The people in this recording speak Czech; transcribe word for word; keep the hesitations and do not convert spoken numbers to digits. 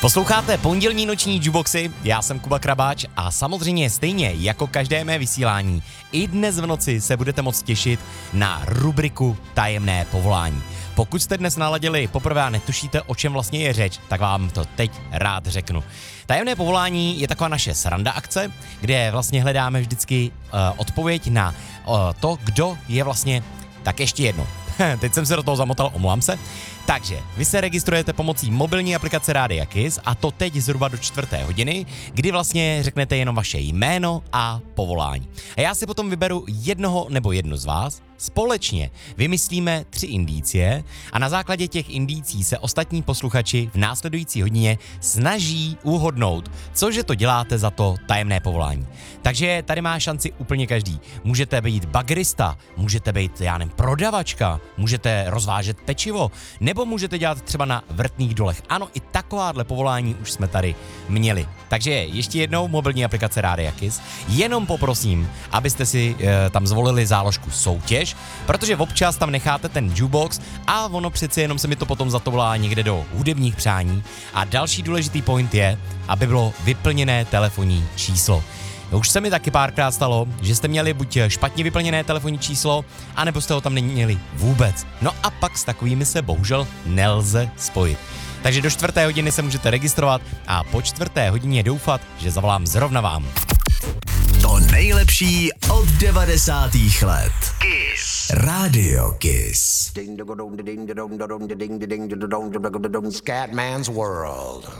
Posloucháte pondělní noční jukeboxy, já jsem Kuba Krabáč a samozřejmě stejně jako každé mé vysílání, i dnes v noci se budete moct těšit na rubriku Tajemné povolání. Pokud jste dnes naladili poprvé a netušíte, o čem vlastně je řeč, tak vám to teď rád řeknu. Tajemné povolání je taková naše sranda akce, kde vlastně hledáme vždycky uh, odpověď na uh, to, kdo je vlastně, tak ještě jedno. Teď jsem se do toho zamotal, omlouvám se. Takže vy se registrujete pomocí mobilní aplikace Rádia Kiss a to teď zhruba do čtvrté hodiny, kdy vlastně řeknete jenom vaše jméno a povolání. A já si potom vyberu jednoho nebo jednu z vás, společně vymyslíme tři indicie a na základě těch indicí se ostatní posluchači v následující hodině snaží uhodnout, cože to děláte za to tajemné povolání. Takže tady má šanci úplně každý. Můžete být bagrista, můžete být, já nevím, prodavačka, můžete rozvážet pečivo, nebo můžete dělat třeba na vrtných dolech. Ano, i takováhle povolání už jsme tady měli. Takže ještě jednou mobilní aplikace Rádia Kiss. Jenom poprosím, abyste si e, tam zvolili záložku soutěž, protože občas tam necháte ten jukebox a ono přeci jenom se mi to potom zatovolá někde do hudebních přání. A další důležitý point je, aby bylo vyplněné telefonní číslo. Už se mi taky párkrát stalo, že jste měli buď špatně vyplněné telefonní číslo, anebo jste ho tam neměli vůbec. No a pak s takovými se bohužel nelze spojit. Takže do čtvrté hodiny se můžete registrovat a po čtvrté hodině doufat, že zavolám zrovna vám. To nejlepší od devadesátých let. Kiss. Radio Kiss. Scatman's World.